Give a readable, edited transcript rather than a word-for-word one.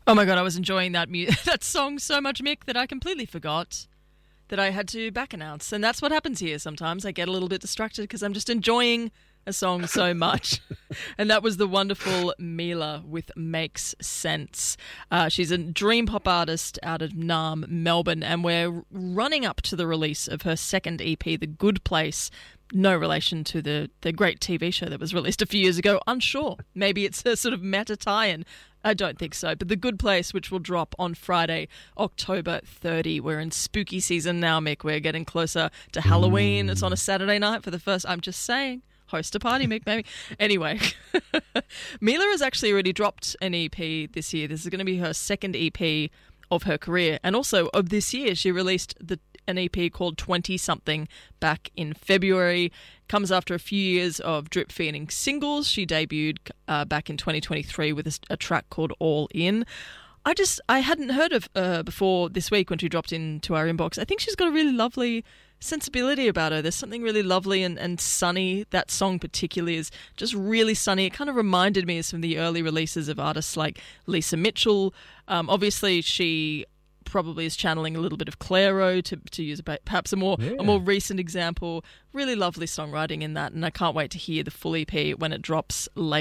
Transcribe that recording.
Oh my God, I was enjoying that song so much, Mick, that I completely forgot that I had to back announce. And that's what happens here sometimes. I get a little bit distracted because I'm just enjoying a song so much. And that was the wonderful Mila with Makes Sense. She's a dream pop artist out of Naarm, Melbourne, and we're running up to the release of her second EP, The Good Place. No relation to the great TV show that was released a few years ago. Unsure. Maybe it's a sort of meta tie-in. I don't think so. But The Good Place, which will drop on Friday, October 30. We're in spooky season now, Mick. We're getting closer to Halloween. It's on a Saturday night for the first... I'm just saying. Host a party, Mick, maybe. Anyway, Mila has actually already dropped an EP this year. This is going to be her second EP of her career. And also of this year, she released an EP called 20-something back in February. Comes after a few years of drip-feeding singles. She debuted back in 2023 with a track called All In. I hadn't heard of her before this week when she dropped into our inbox. I think she's got a really lovely sensibility about her. There's something really lovely and sunny. That song particularly is just really sunny. It kind of reminded me of some of the early releases of artists like Lisa Mitchell. Obviously, she probably is channeling a little bit of Clairo to use perhaps a more recent example. Really lovely songwriting in that, and I can't wait to hear the full EP when it drops later.